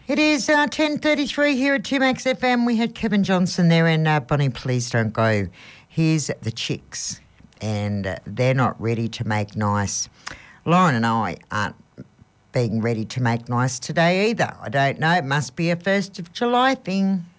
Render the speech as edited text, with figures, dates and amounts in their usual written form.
It is 10:33 here at 2Max FM. We had Kevin Johnson there and Bonnie, Please Don't Go. Here's the Chicks, and they're not ready to make nice. Lauren and I aren't being ready to make nice today either. I don't know. It must be a 1st of July thing.